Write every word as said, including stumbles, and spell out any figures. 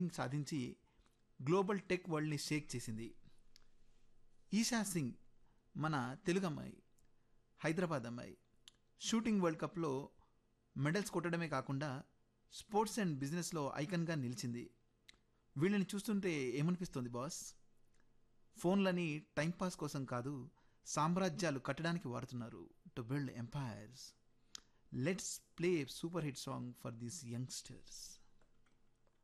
సాధించి global tech వరల్డ్ని Sheikh చేసింది. ఈషా సింగ్ మన తెలుగు అమ్మాయి, హైదరాబాద్ అమ్మాయి, షూటింగ్ వరల్డ్ కప్లో మెడల్స్ కొట్టడమే కాకుండా స్పోర్ట్స్ అండ్ బిజినెస్లో ఐకన్గా నిలిచింది. వీళ్ళని చూస్తుంటే ఏమనిపిస్తుంది బాస్? ఫోన్లని టైంపాస్ కోసం కాదు, సామ్రాజ్యాలు కట్టడానికి వాడుతున్నారు. To build empires. Let's play super hit song for these youngsters.